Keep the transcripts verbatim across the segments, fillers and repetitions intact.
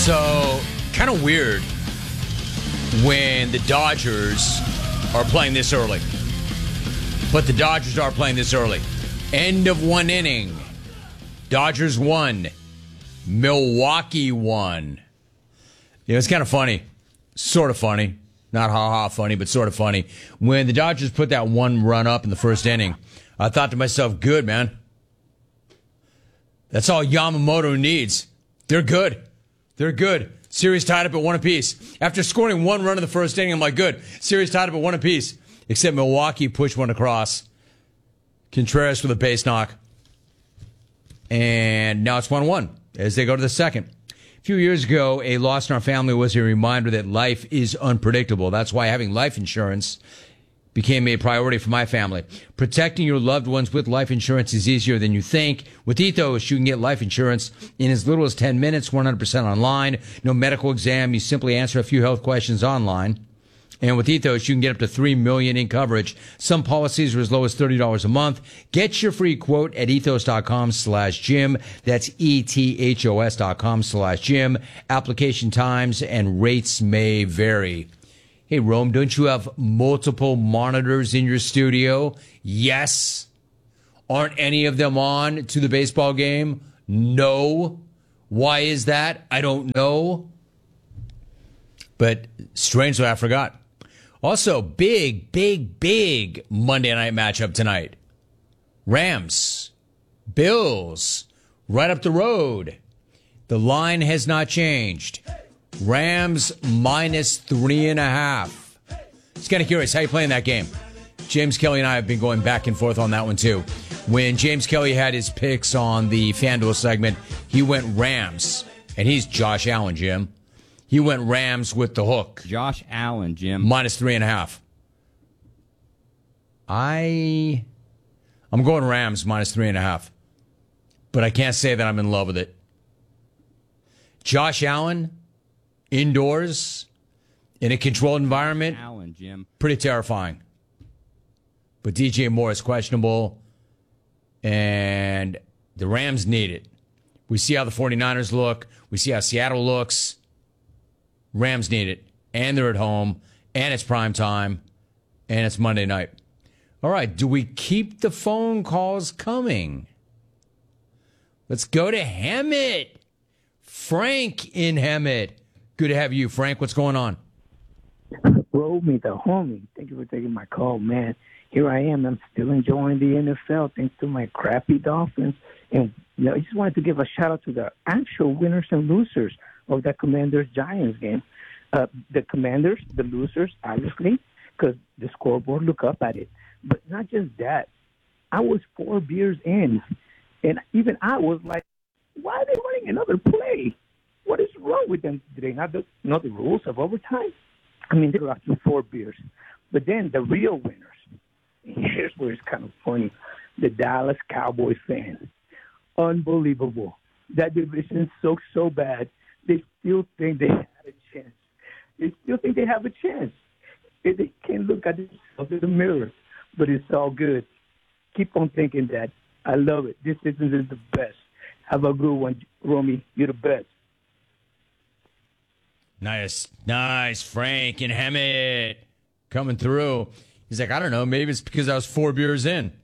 So, kind of weird when the Dodgers are playing this early. But the Dodgers are playing this early. End of one inning. Dodgers won. Milwaukee won. Yeah, it's kind of funny. Sort of funny. Not ha-ha funny, but sort of funny. When the Dodgers put that one run up in the first inning, I thought to myself, good, man. That's all Yamamoto needs. They're good. They're good. Series tied up at one apiece. After scoring one run in the first inning, I'm like, good. Series tied up at one apiece. Except Milwaukee pushed one across. Contreras with a base knock. And now it's one one as they go to the second. A few years ago, a loss in our family was a reminder that life is unpredictable. That's why having life insurance became a priority for my family. Protecting your loved ones with life insurance is easier than you think. With Ethos, you can get life insurance in as little as ten minutes, one hundred percent online. No medical exam. You simply answer a few health questions online. And with Ethos, you can get up to three million dollars in coverage. Some policies are as low as thirty dollars a month. Get your free quote at ethos.com slash Jim. That's E-T-H-O-S dot com slash Jim. Application times and rates may vary. Hey, Rome, don't you have multiple monitors in your studio? Yes. Aren't any of them on to the baseball game? No. Why is that? I don't know. But strangely, I forgot. Also, big, big, big Monday night matchup tonight. Rams, Bills, right up the road. The line has not changed. Rams minus three and a half. It's kind of curious. How you playing that game? James Kelly and I have been going back and forth on that one, too. When James Kelly had his picks on the FanDuel segment, he went Rams. And he's Josh Allen, Jim. He went Rams with the hook. Josh Allen, Jim. Minus three and a half. I, I'm going Rams minus three and a half. But I can't say that I'm in love with it. Josh Allen, indoors, in a controlled environment. Allen, Jim. Pretty terrifying. But D J Moore is questionable. And the Rams need it. We see how the 49ers look. We see how Seattle looks. Rams need it, and they're at home, and it's prime time, and it's Monday night. All right, do we keep the phone calls coming? Let's go to Hemet. Frank in Hemet. Good to have you, Frank. What's going on? Roll me, the homie. Thank you for taking my call, man. Here I am. I'm still enjoying the N F L thanks to my crappy Dolphins. And you know, I just wanted to give a shout-out to the actual winners and losers of that Commanders-Giants game. Uh, the Commanders, the losers, obviously, because the scoreboard look up at it. But not just that. I was four beers in, and even I was like, why are they running another play? What is wrong with them? Do they not know the rules of overtime? I mean, they were after four beers. But then the real winners, here's where it's kind of funny, the Dallas Cowboys fans. Unbelievable. That division sucks so bad. They still think they had a chance. They still think they have a chance. They they can't look at themselves in the mirror, but it's all good. Keep on thinking that. I love it. This season is the best. Have a good one, Romy. You're the best. Nice. Nice. Frank and Hemet coming through. He's like, I don't know. Maybe it's because I was four beers in.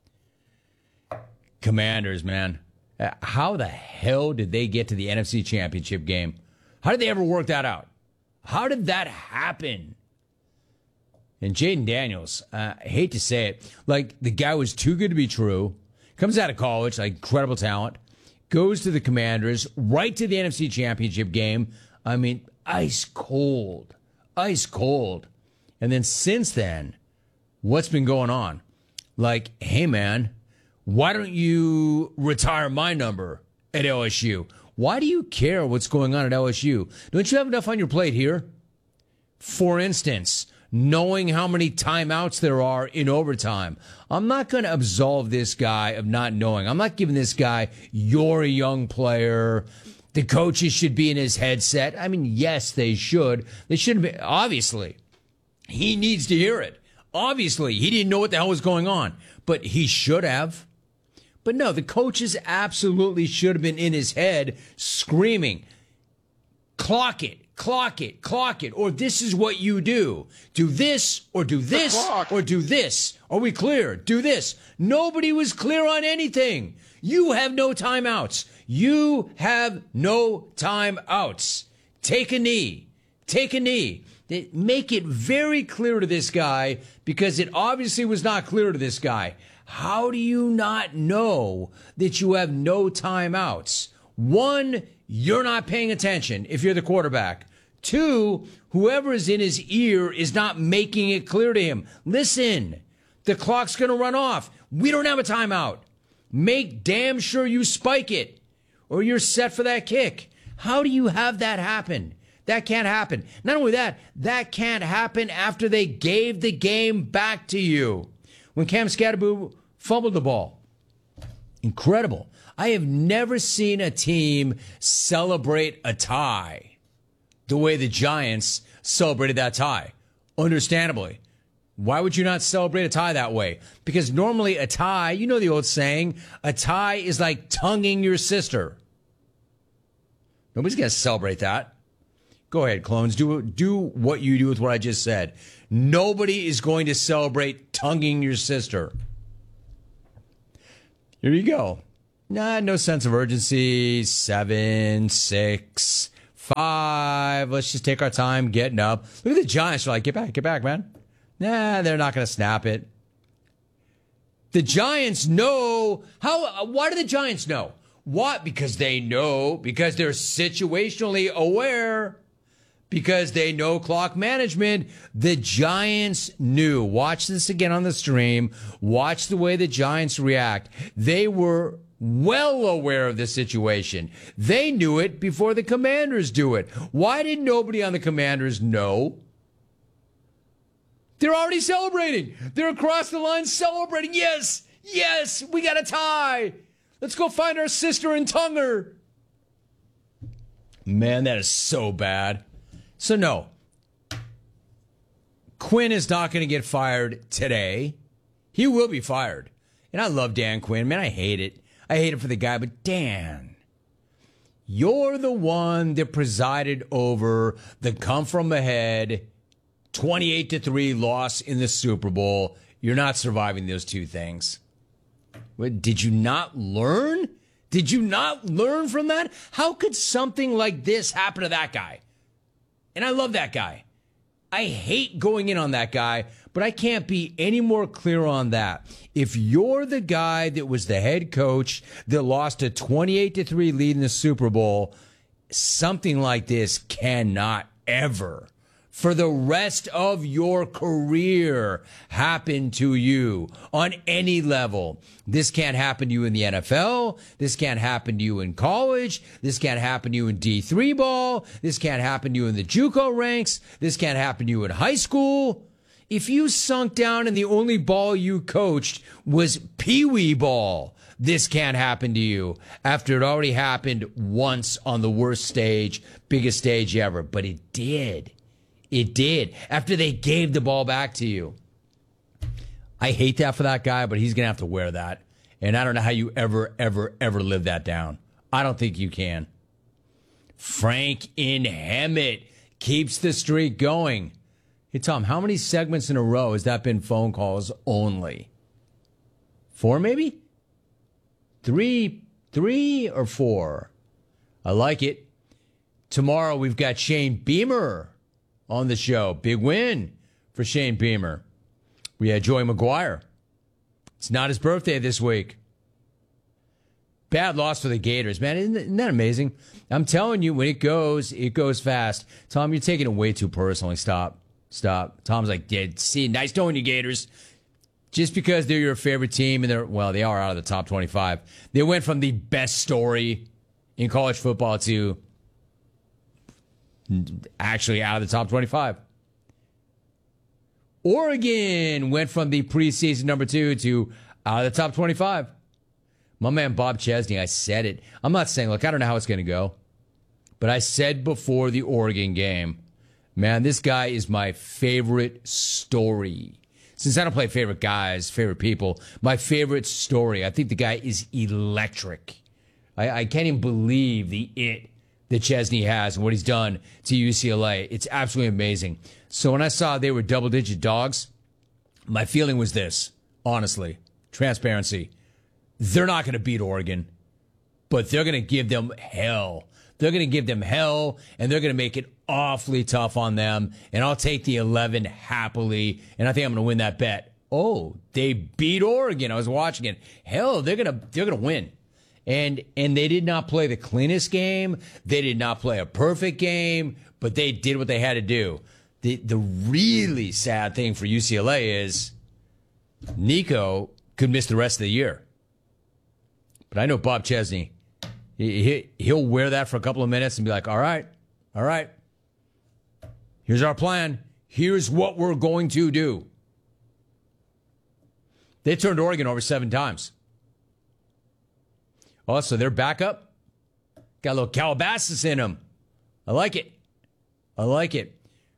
Commanders, man. Uh, how the hell did they get to the N F C Championship game? How did they ever work that out? How did that happen? And Jaden Daniels, uh, I hate to say it, like the guy was too good to be true. Comes out of college, like incredible talent. Goes to the Commanders, right to the N F C Championship game. I mean, ice cold. Ice cold. And then since then, what's been going on? Like, hey, man, why don't you retire my number at L S U? Why do you care what's going on at L S U? Don't you have enough on your plate here? For instance, knowing how many timeouts there are in overtime. I'm not going to absolve this guy of not knowing. I'm not giving this guy, you're a young player. The coaches should be in his headset. I mean, yes, they should. They shouldn't be. Obviously, he needs to hear it. Obviously, he didn't know what the hell was going on, but he should have. But no, the coaches absolutely should have been in his head screaming, Clock it, clock it, clock it, or this is what you do. Do this, or do this, or do this. Are we clear? Do this. Nobody was clear on anything. You have no timeouts. You have no timeouts. Take a knee. Take a knee. Make it very clear to this guy, because it obviously was not clear to this guy. How do you not know that you have no timeouts? One, you're not paying attention if you're the quarterback. Two, whoever is in his ear is not making it clear to him. Listen, the clock's going to run off. We don't have a timeout. Make damn sure you spike it, or you're set for that kick. How do you have that happen? That can't happen. Not only that, that can't happen after they gave the game back to you. When Cam Scatterboo fumbled the ball. Incredible. I have never seen a team celebrate a tie the way the Giants celebrated that tie. Understandably. Why would you not celebrate a tie that way? Because normally a tie, you know the old saying, a tie is like tonguing your sister. Nobody's going to celebrate that. Go ahead, clones. Do, do what you do with what I just said. Nobody is going to celebrate tonguing your sister. Here you go. Nah, no sense of urgency. Seven, six, five. Let's just take our time getting up. Look at the Giants. They're like, get back, get back, man. Nah, they're not going to snap it. The Giants know. How? Why do the Giants know? What? Because they know. Because they're situationally aware. Because they know clock management. The Giants knew. Watch this again on the stream. Watch the way the Giants react. They were well aware of the situation. They knew it before the Commanders do it. Why did nobody on the Commanders know? They're already celebrating. They're across the line celebrating. Yes, yes, we got a tie. Let's go find our sister and tongue her. Man, that is so bad. So no, Quinn is not going to get fired today. He will be fired. And I love Dan Quinn. Man, I hate it. I hate it for the guy. But Dan, you're the one that presided over the come from ahead twenty-eight to three loss in the Super Bowl. You're not surviving those two things. What, did you not learn? Did you not learn from that? How could something like this happen to that guy? And I love that guy. I hate going in on that guy, but I can't be any more clear on that. If you're the guy that was the head coach that lost a twenty-eight to three lead in the Super Bowl, something like this cannot ever, for the rest of your career, happen to you on any level. This can't happen to you in the N F L. This can't happen to you in college. This can't happen to you in D three ball. This can't happen to you in the JUCO ranks. This can't happen to you in high school. If you sunk down and the only ball you coached was peewee ball, this can't happen to you after it already happened once on the worst stage, biggest stage ever. But it did. It did. After they gave the ball back to you. I hate that for that guy, but he's going to have to wear that. And I don't know how you ever, ever, ever live that down. I don't think you can. Frank in Hemet keeps the streak going. Hey, Tom, how many segments in a row has that been phone calls only? Four, maybe? Three, three or four? I like it. Tomorrow we've got Shane Beamer on the show. Big win for Shane Beamer. We had Joey McGuire. It's not his birthday this week. Bad loss for the Gators, man. Isn't, isn't that amazing? I'm telling you, when it goes, it goes fast. Tom, you're taking it way too personally. Stop. Stop. Tom's like, yeah, see, nice knowing you, Gators. Just because they're your favorite team and they're, well, they are out of the top twenty-five. They went from the best story in college football to actually out of the top twenty-five. Oregon went from the preseason number two to out of the top twenty-five. My man Bob Chesney, I said it. I'm not saying, look, I don't know how it's going to go. But I said before the Oregon game, man, this guy is my favorite story. Since I don't play favorite guys, favorite people, my favorite story. I think the guy is electric. I, I can't even believe the it that Chesney has and what he's done to U C L A. It's absolutely amazing. So when I saw they were double-digit dogs, my feeling was this, honestly, transparency. They're not going to beat Oregon, but they're going to give them hell. They're going to give them hell, and they're going to make it awfully tough on them. And I'll take the eleven happily, and I think I'm going to win that bet. Oh, they beat Oregon. I was watching it. Hell, they're going to they're going to win. And and they did not play the cleanest game. They did not play a perfect game, but they did what they had to do. The the really sad thing for U C L A is Nico could miss the rest of the year. But I know Bob Chesney. He, he, he'll wear that for a couple of minutes and be like, all right, all right. Here's our plan. Here's what we're going to do. They turned Oregon over seven times. Also, their backup got a little Calabasas in them. I like it. I like it.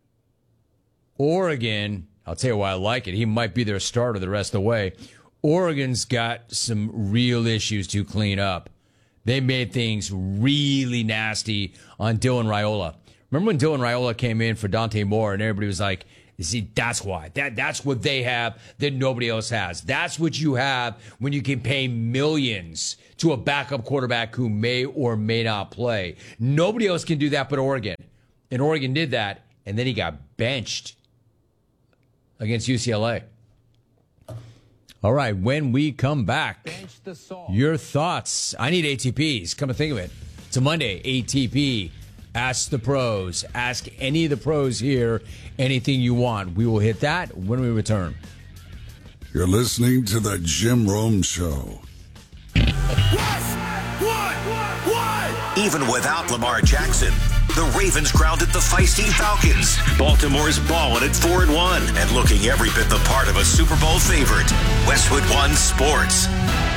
Oregon, I'll tell you why I like it. He might be their starter the rest of the way. Oregon's got some real issues to clean up. They made things really nasty on Dylan Raiola. Remember when Dylan Raiola came in for Dante Moore and everybody was like, see, that's why. That That's what they have that nobody else has. That's what you have when you can pay millions to a backup quarterback who may or may not play. Nobody else can do that but Oregon. And Oregon did that, and then he got benched against U C L A. All right, when we come back, your thoughts. I need A T Ps. Come to think of it. It's a Monday, A T P. Ask the pros. Ask any of the pros here anything you want. We will hit that when we return. You're listening to The Jim Rome Show. What? What? What? Even without Lamar Jackson, the Ravens grounded the feisty Falcons. Baltimore's balling at four and one and looking every bit the part of a Super Bowl favorite. Westwood One Sports.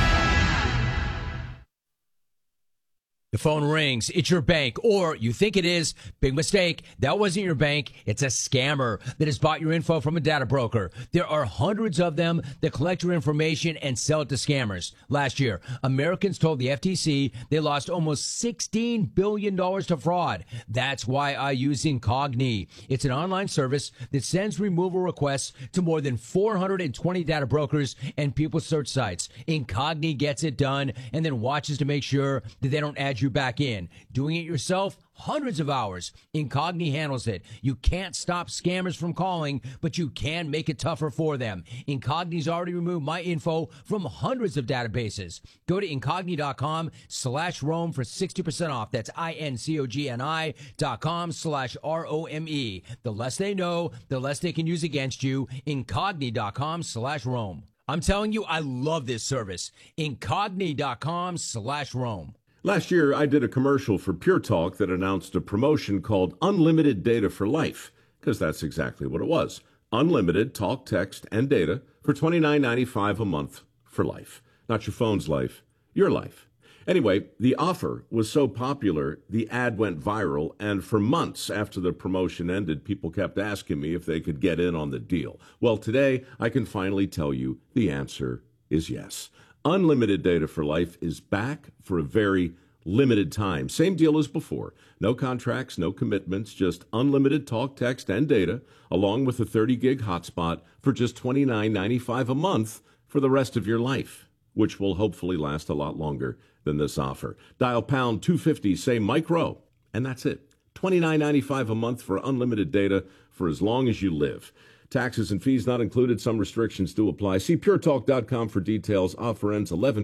The phone rings. It's your bank, or you think it is. Big mistake. That wasn't your bank. It's a scammer that has bought your info from a data broker. There are hundreds of them that collect your information and sell it to scammers. Last year, Americans told the F T C they lost almost sixteen billion dollars to fraud. That's why I use Incogni. It's an online service that sends removal requests to more than four hundred twenty data brokers and people search sites. Incogni gets it done and then watches to make sure that they don't add you back in. Doing it yourself, hundreds of hours. Incogni handles it. You can't stop scammers from calling, but you can make it tougher for them. Incogni's already removed my info from hundreds of databases. Go to Incogni.com slash Rome for sixty percent off. That's I-N-C-O-G-N-I dot com slash R-O-M-E. The less they know, the less they can use against you. Incogni.com slash Rome. I'm telling you, I love this service. Incogni.com slash Rome. Last year, I did a commercial for Pure Talk that announced a promotion called Unlimited Data for Life, because that's exactly what it was. Unlimited talk, text, and data for twenty-nine ninety-five a month for life. Not your phone's life, your life. Anyway, the offer was so popular, the ad went viral, and for months after the promotion ended, people kept asking me if they could get in on the deal. Well, today, I can finally tell you the answer is yes. Unlimited Data for Life is back for a very limited time. Same deal as before. No contracts, no commitments, just unlimited talk, text, and data, along with a thirty gig hotspot for just twenty-nine ninety-five a month for the rest of your life, which will hopefully last a lot longer than this offer. Dial pound two fifty, say Mike Rowe, and that's it. twenty-nine ninety-five a month for unlimited data for as long as you live. Taxes and fees not included. Some restrictions do apply. See pure talk dot com for details. Offer ends eleven.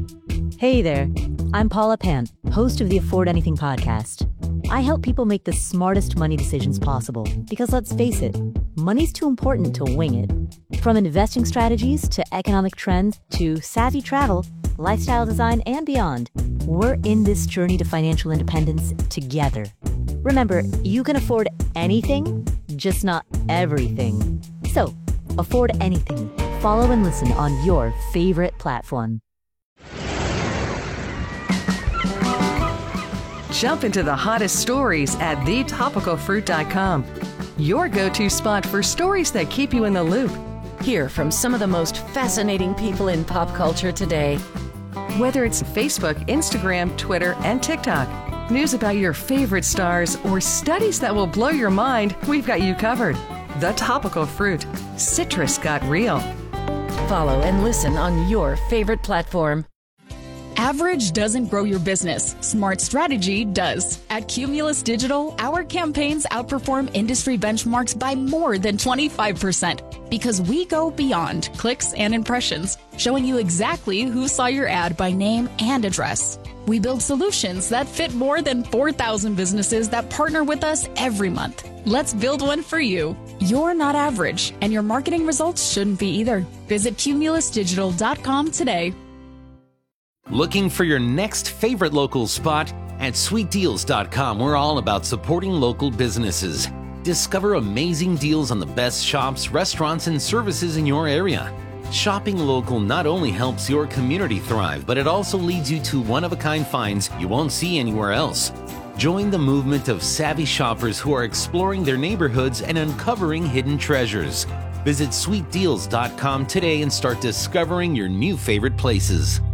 Hey there. I'm Paula Pant, host of the Afford Anything podcast. I help people make the smartest money decisions possible because, let's face it, money's too important to wing it. From investing strategies to economic trends to savvy travel, lifestyle design, and beyond, we're in this journey to financial independence together. Remember, you can afford anything, just not everything. So, afford anything. Follow and listen on your favorite platform. Jump into the hottest stories at the topical fruit dot com. Your go-to spot for stories that keep you in the loop. Hear from some of the most fascinating people in pop culture today. Whether it's Facebook, Instagram, Twitter, and TikTok. news about your favorite stars, or studies that will blow your mind, we've got you covered. The Topical Fruit. Citrus got real. Follow and listen on your favorite platform. Average doesn't grow your business. Smart strategy does. At Cumulus Digital, our campaigns outperform industry benchmarks by more than twenty-five percent because we go beyond clicks and impressions, showing you exactly who saw your ad by name and address. We build solutions that fit more than four thousand businesses that partner with us every month. Let's build one for you. You're not average, and your marketing results shouldn't be either. Visit cumulus digital dot com today. Looking for your next favorite local spot? At sweet deals dot com, we're all about supporting local businesses. Discover amazing deals on the best shops, restaurants, and services in your area. Shopping local not only helps your community thrive, but it also leads you to one-of-a-kind finds you won't see anywhere else. Join the movement of savvy shoppers who are exploring their neighborhoods and uncovering hidden treasures. Visit sweet deals dot com today and start discovering your new favorite places.